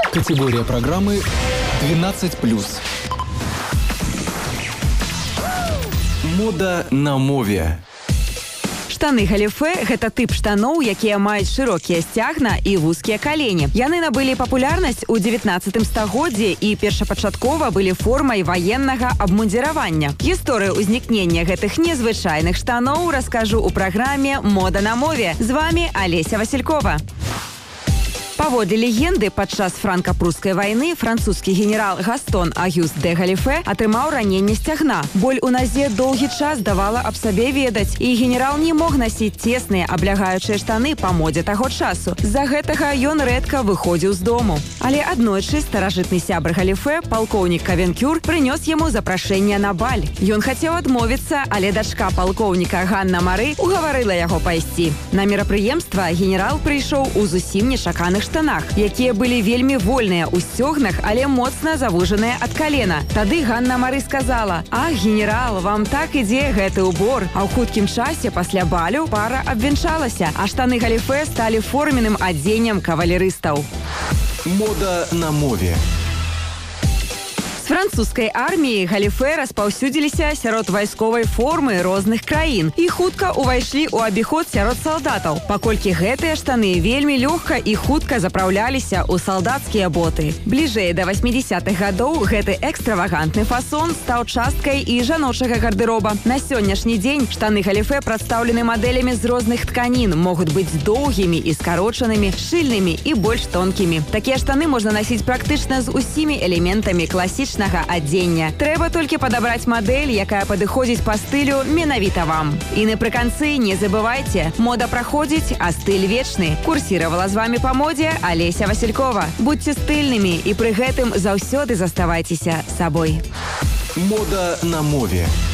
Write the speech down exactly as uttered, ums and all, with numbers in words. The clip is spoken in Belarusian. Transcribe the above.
Категория программы двенадцать плюс. Мода на мове. Штаны галіфе – гэта тып штаноў, якія маюць шырокія сцягна і вузкія калені. Яны набылі папулярнасць у дзевятнаццатым стагоддзі і першапачаткова былі формай ваеннага абмундзіравання. Гісторыю ўзнікнення гэтых незвычайных штаноў раскажу ў праграме «Мода на мове». З вами Олеся Василькова. Паводле легенды, падчас франка-прускай вайны французскі генерал Гастон Агюст де Галіфе атрымаў раненне сцягна. Боль у назе доўгі час давала аб сабе ведаць, і генерал не мог насіць цесныя аблягаючыя штаны па модзе таго часу. З-за гэтага ён рэдка выходзіў з дому. Але аднойчы старажытны сябр Галіфе, палкоўнік Кавенкюр, прынёс яму запрашэнне на баль. Ён хацеў адмовіцца, але дачка палкоўніка Ганна Мары угаварыла яго пайсці. На мерапрыемства генерал прыйшоў у зусім нечаканых штанах, якія былі вельмі вольныя ў сцёгнах, але моцна завужаныя ад калена. Тады Ганна Мары сказала: «Ах, генерал, вам так ідзе гэты ўбор». А ў хуткім часе пасля балю пара абвянчалася, а штаны галіфе сталі форменным адзеннем кавалерыстаў. Мода на мове. З французскай арміі галіфе распаўсюдзіліся сярод вайсковай формы розных краін і хутка ўвайшлі ў абіход сярод салдатаў, паколькі гэтыя штаны вельмі лёгка і хутка запраўляліся ў салдацкія боты. Бліжэй да васьмідзесятых гадоў гэты экстравагантны фасон стаў часткай і жаночага гардэроба. На сённяшні дзень штаны галіфе прадстаўлены мадэлямі з розных тканін, могуць быць доўгімі і скарочанымі, шчыльнымі і больш тонкімі. Такія штаны можна насіць практычна з усімі элементамі класічнага адзення. Трэба толькі падабраць мадэль, якая падыходзіць па стылю менавіта вам. І напрыканцы не забывайце, мода праходзіць, а стыль вечны. Курсіравала з вами па модзе Олеся Василькова. Будьце стыльнымі і пры гэтым заўсёды заставайцеся сабой. Мода на мове.